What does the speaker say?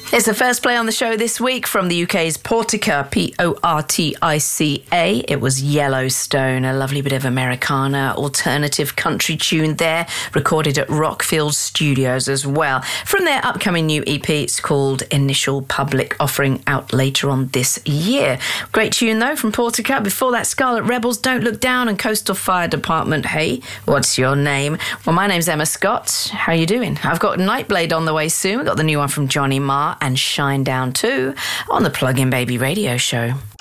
It's the first play on the show this week from the UK's Portica, Portica. It was Yellowstone, a lovely bit of Americana alternative country tune there, recorded at Rockfield Studios as well. From their upcoming new EP, it's called Initial Public, offering out later on this year. Great tune though from Portica. Before that, Scarlet Rebels, Don't Look Down, and Coastal Fire Department, Hey, What's Your Name? Well, my name's Emma Scott. How you doing? I've got Nightblade on the way soon. We've got the new one from Johnny Marr and Shine Down 2 on the Plug-in Baby Radio Show.